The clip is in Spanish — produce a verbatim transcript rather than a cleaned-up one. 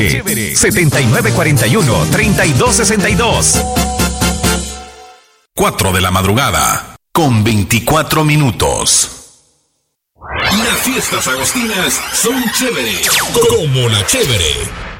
setenta y nueve cuarenta y uno, treinta y dos sesenta y dos. cuatro de la madrugada, con veinticuatro minutos. Las fiestas agostinas son chévere, como la chévere.